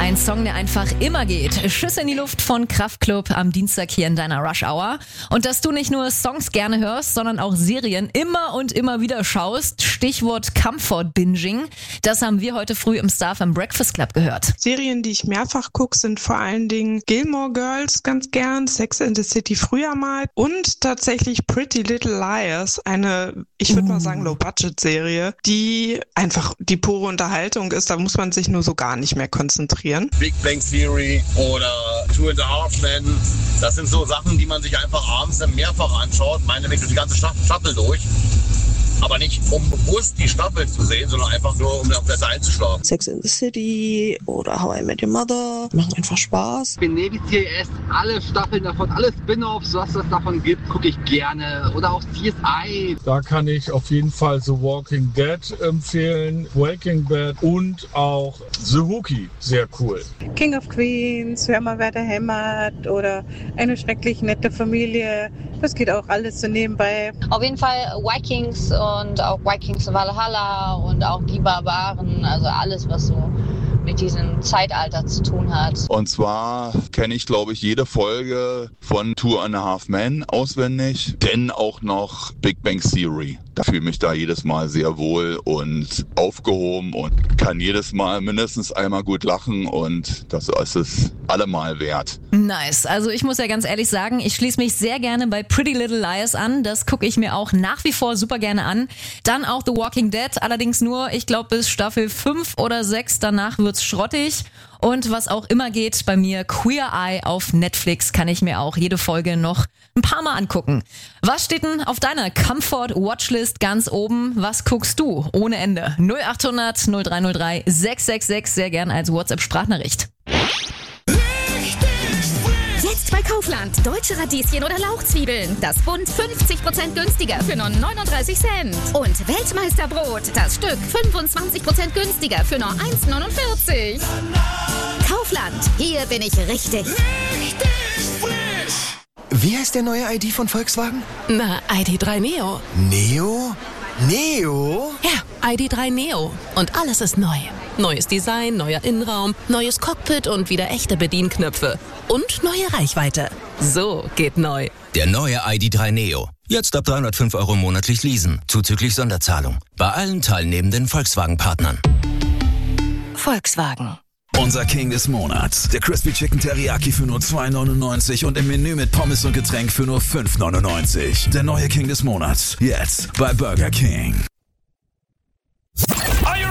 Ein Song, der einfach immer geht. Schüsse in die Luft von Kraftklub am Dienstag hier in deiner Rush Hour. Und dass du nicht nur Songs gerne hörst, sondern auch Serien immer und immer wieder schaust. Stichwort Comfort-Binging. Das haben wir heute früh im Star FM Breakfast Club gehört. Serien, die ich mehrfach gucke, sind vor allen Dingen Gilmore Girls ganz gern, Sex and the City früher mal und tatsächlich Pretty Little Liars, eine, ich würde mal sagen, Low-Budget-Serie, die einfach die pure Unterhaltung ist. Da muss man sich nur so gar nicht mehr konzentrieren. Big Bang Theory oder Two and a Half Men, das sind so Sachen, die man sich einfach abends dann mehrfach anschaut, meinetwegen die ganze Staffel durch. Aber nicht, um bewusst die Staffel zu sehen, sondern einfach nur, um besser einzuschlafen. Sex and the City oder How I Met Your Mother machen einfach Spaß. Navy CIS, alle Staffeln davon, alle Spin-Offs, was es davon gibt, gucke ich gerne. Oder auch CSI. Da kann ich auf jeden Fall The Walking Dead empfehlen, Breaking Bad und auch The Rookie, sehr cool. King of Queens, Hör mal, wer da hämmert oder Eine schrecklich nette Familie. Das geht auch alles so nebenbei. Auf jeden Fall Vikings und auch Vikings Valhalla und auch die Barbaren, also alles, was so mit diesem Zeitalter zu tun hat. Und zwar kenne ich, glaube ich, jede Folge von Two and a Half Men auswendig, denn auch noch Big Bang Theory. Da fühle ich mich da jedes Mal sehr wohl und aufgehoben und kann jedes Mal mindestens einmal gut lachen und das ist es allemal wert. Nice. Also ich muss ja ganz ehrlich sagen, ich schließe mich sehr gerne bei Pretty Little Liars an. Das gucke ich mir auch nach wie vor super gerne an. Dann auch The Walking Dead, allerdings nur, ich glaube, bis Staffel 5 oder 6. Danach wird's schrottig. Und was auch immer geht bei mir, Queer Eye auf Netflix kann ich mir auch jede Folge noch ein paar Mal angucken. Was steht denn auf deiner Comfort-Watchlist ganz oben? Was guckst du? Ohne Ende. 0800 0303 666, sehr gern als WhatsApp-Sprachnachricht. Jetzt bei Kaufland. Deutsche Radieschen oder Lauchzwiebeln. Das Bund 50% günstiger für nur 39 Cent. Und Weltmeisterbrot. Das Stück 25% günstiger für nur 1,49. Kaufland. Hier bin ich richtig. Wie heißt der neue ID von Volkswagen? Na, ID.3 Neo. Neo? Neo? Ja, ID.3 Neo. Und alles ist neu. Neues Design, neuer Innenraum, neues Cockpit und wieder echte Bedienknöpfe. Und neue Reichweite. So geht neu. Der neue ID.3 Neo. Jetzt ab 305 € monatlich leasen, zuzüglich Sonderzahlung. Bei allen teilnehmenden Volkswagen-Partnern. Volkswagen. Unser King des Monats. Der Crispy Chicken Teriyaki für nur 2,99 und im Menü mit Pommes und Getränk für nur 5,99. Der neue King des Monats. Jetzt bei Burger King.